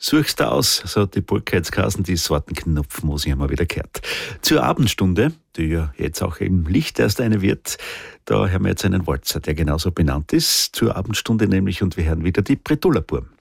Suchst du aus, so hat die Polka jetzt geheißen, die Sortenknopfmusik haben wir wieder gehört. Zur Abendstunde, die ja jetzt auch im Licht erst eine wird, da hören wir jetzt einen Walzer, der genauso benannt ist. Zur Abendstunde nämlich, und wir hören wieder die Bretula Burm.